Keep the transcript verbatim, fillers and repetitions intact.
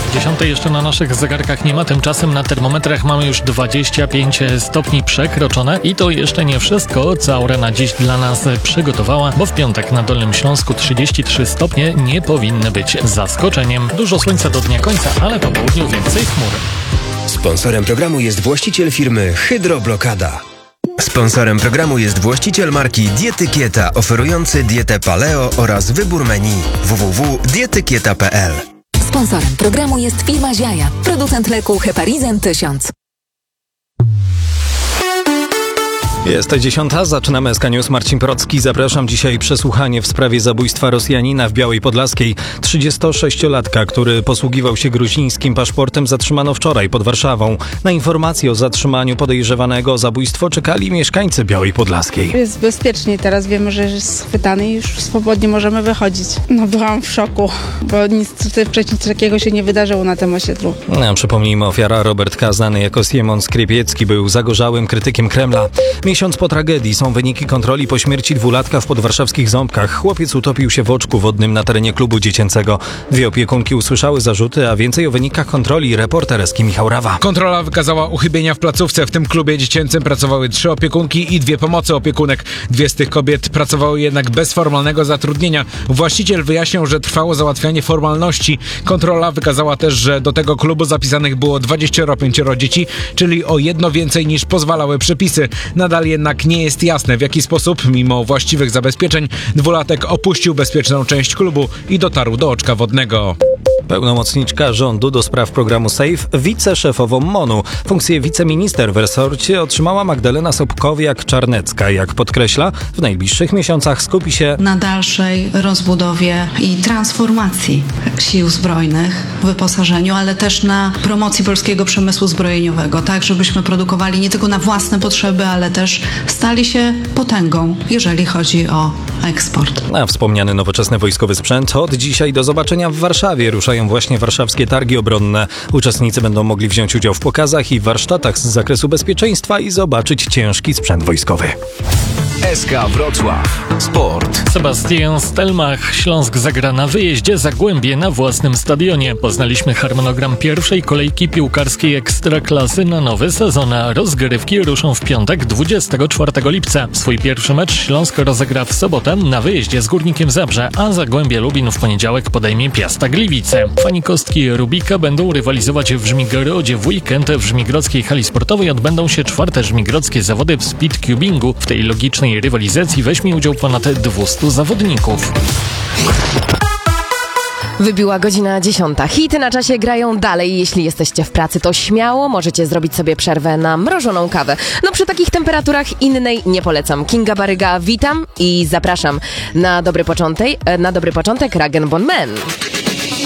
dziesiątej jeszcze na naszych zegarkach nie ma, tymczasem na termometrach mamy już dwadzieścia pięć stopni przekroczone i to jeszcze nie wszystko, co Aurena dziś dla nas przygotowała, bo w piątek na Dolnym Śląsku trzydzieści trzy stopnie nie powinny być zaskoczeniem. Dużo słońca do dnia końca, ale po południu więcej chmur. Sponsorem programu jest właściciel firmy Hydroblokada. Sponsorem programu jest właściciel marki Dietykieta, oferujący dietę paleo oraz wybór menu w w w kropka dietykieta kropka p l. Sponsorem programu jest firma Ziaja, producent leku Heparizan tysiąc. Jest dziesiąta, zaczynamy S K News. Marcin Procki. Zapraszam. Dzisiaj przesłuchanie w sprawie zabójstwa Rosjanina w Białej Podlaskiej. trzydziestosześciolatka, który posługiwał się gruzińskim paszportem, zatrzymano wczoraj pod Warszawą. Na informację o zatrzymaniu podejrzewanego o zabójstwo czekali mieszkańcy Białej Podlaskiej. Jest bezpiecznie, teraz wiemy, że jest schwytany i już swobodnie możemy wychodzić. No byłam w szoku, bo nic wcześniej takiego się nie wydarzyło na tym osiedlu. No, przypomnijmy, ofiara Robert K., znany jako Siemon Skrypiecki, był zagorzałym krytykiem Kremla. Miesiąc po tragedii są wyniki kontroli po śmierci dwulatka w podwarszawskich Ząbkach. Chłopiec utopił się w oczku wodnym na terenie klubu dziecięcego. Dwie opiekunki usłyszały zarzuty, a więcej o wynikach kontroli reporter S K Michał Rawa. Kontrola wykazała uchybienia w placówce. W tym klubie dziecięcym pracowały trzy opiekunki i dwie pomocy opiekunek. Dwie z tych kobiet pracowały jednak bez formalnego zatrudnienia. Właściciel wyjaśniał, że trwało załatwianie formalności. Kontrola wykazała też, że do tego klubu zapisanych było dwadzieścia pięć dzieci, czyli o jedno więcej niż pozwalały przepisy. Nadal jednak nie jest jasne, w jaki sposób, mimo właściwych zabezpieczeń, dwulatek opuścił bezpieczną część klubu i dotarł do oczka wodnego. Pełnomocniczka rządu do spraw programu SAFE, wiceszefową MONU. Funkcję wiceminister w resorcie otrzymała Magdalena Sobkowiak-Czarnecka. Jak podkreśla, w najbliższych miesiącach skupi się na dalszej rozbudowie i transformacji sił zbrojnych, wyposażeniu, ale też na promocji polskiego przemysłu zbrojeniowego, tak żebyśmy produkowali nie tylko na własne potrzeby, ale też stali się potęgą, jeżeli chodzi o eksport. A wspomniany nowoczesny wojskowy sprzęt od dzisiaj do zobaczenia w Warszawie. Ruszają właśnie warszawskie targi obronne. Uczestnicy będą mogli wziąć udział w pokazach i warsztatach z zakresu bezpieczeństwa i zobaczyć ciężki sprzęt wojskowy. S K Wrocław. Sport. Sebastian Stelmach. Śląsk zagra na wyjeździe, Zagłębie na własnym stadionie. Poznaliśmy harmonogram pierwszej kolejki piłkarskiej Ekstraklasy na nowy sezon. Rozgrywki ruszą w piątek, dwudziestego czwartego lipca. Swój pierwszy mecz Śląsk rozegra w sobotę na wyjeździe z Górnikiem Zabrze, a Zagłębie Lubin w poniedziałek podejmie Piasta Gliwice. Fani Kostki Rubika będą rywalizować w Żmigrodzie. W weekend w Żmigrodzkiej hali sportowej odbędą się czwarte żmigrodzkie zawody w speedcubingu. W tej logicznej rywalizacji weźmie udział ponad dwieście zawodników. Wybiła godzina dziesiąta. Hity na czasie grają dalej. Jeśli jesteście w pracy, to śmiało możecie zrobić sobie przerwę na mrożoną kawę. No przy takich temperaturach innej nie polecam. Kinga Baryga, witam i zapraszam na dobry początek, na dobry początek Rag and Bone Man.